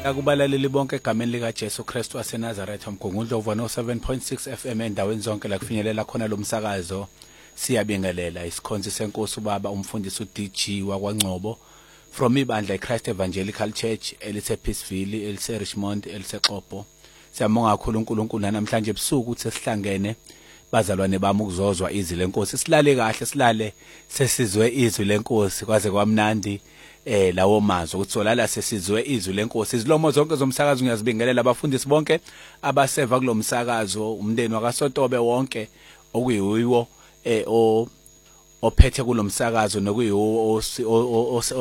Akubalaleli bonke egameni lika Jesu Kristu waseNazaretha umgungundlovu no 7.6 FM endaweni zonke la kufinyelela khona lo msakazo. Siyabingelela isikhonzi senkosi ubaba umfundisi uDG wakwaNgcobo from ibandla iChrist Evangelical Church elise Peaceville elise Richmond elise Xobho. Siyabonga kakhulu uNkulunkulu namhlanje ebusuku ukuthi sihlangene bazalwane bami ukuzozwa izwi lenkosi. Silale kahle, silale sesizwe izwi lenkosi kwaze kwamnandi. Lawo mazwi ukuthi solala sesizwe izwi lenkosi. Izilomo zonke zomsakazo ngiyazibingelela abafundisi bonke abaseva kulomsakazo, umndeni wakaSotobe wonke okuyiwo ophethe kulomsakazo nokuyiwo